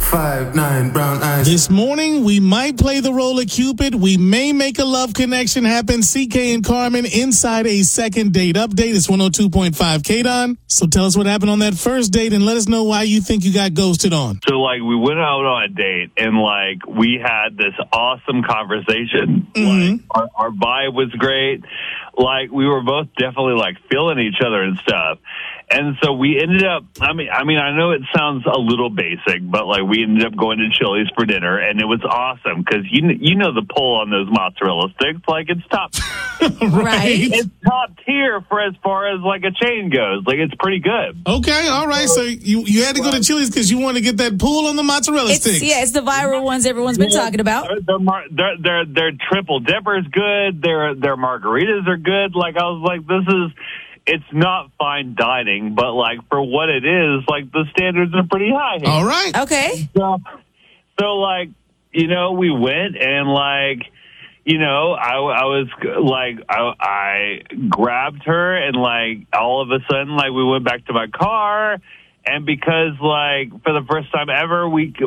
5'9" brown eyes. This morning, we might play the role of Cupid. We may make a love connection happen. CK and Carmen inside a second date update. It's 102.5 KDON. So tell us what happened on that first date and let us know why you think you got ghosted on. So, we went out on a date and, we had this awesome conversation. Mm-hmm. Our vibe was great. We were both definitely, feeling each other and stuff. And so we ended up, I know it sounds a little basic, but we ended up going to Chili's for dinner, and it was awesome because you know the pull on those mozzarella sticks, it's top, right? It's top tier for as far as a chain goes. It's pretty good. Okay, all right. So you had to go to Chili's because you wanted to get that pull on the mozzarella sticks. Yeah, it's the viral ones everyone's been talking about. Their triple dipper's good. Their margaritas are good. It's not fine dining, but for what it is, the standards are pretty high here. All right. Okay. So we went and I grabbed her and all of a sudden we went back to my car, and because for the first time ever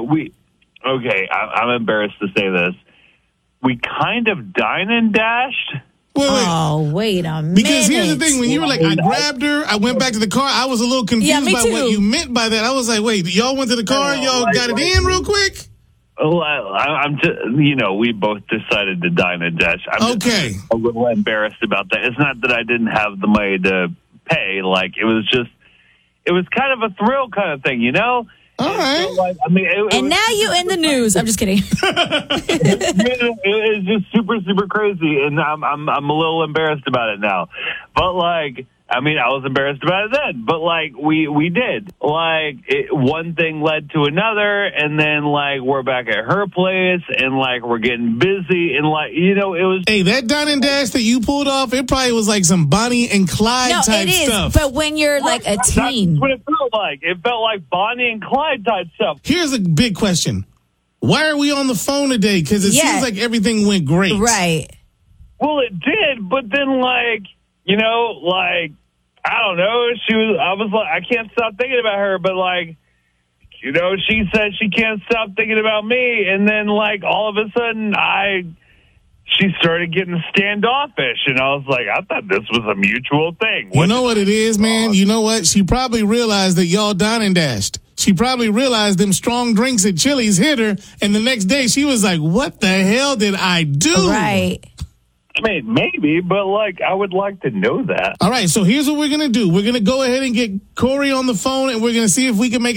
I'm embarrassed to say this, we kind of dine and dashed. Wait. Oh, wait a minute. Because here's the thing. When you were I grabbed her, I went back to the car, I was a little confused by what you meant by that. I was wait, y'all went to the car, y'all got it in real quick? I'm just, we both decided to dine and dash. I'm just a little embarrassed about that. It's not that I didn't have the money to pay. It was kind of a thrill kind of thing, All right. So, and now you in the news. I'm just kidding. It was just super, super crazy, and I'm a little embarrassed about it now. But I was embarrassed about it then. But we did. One thing led to another, and then we're back at her place, and we're getting busy, and it was. Hey, that dine and dash that you pulled off, it probably was some Bonnie and Clyde type stuff. But when you're a teen, that's what it felt like. It felt like Bonnie and Clyde type stuff. Here's a big question: why are we on the phone today? Because it seems like everything went great, right? Well, it did, but then I don't know. I was I can't stop thinking about her, but she said she can't stop thinking about me, and then all of a sudden she started getting standoffish, and I was I thought this was a mutual thing. You know what it is, man? You know what? She probably realized that y'all dine and dashed. She probably realized them strong drinks at Chili's hit her, and the next day she was what the hell did I do? Right. Maybe, but I would like to know that. All right, so here's what we're going to do. We're going to go ahead and get Corey on the phone, and we're going to see if we can make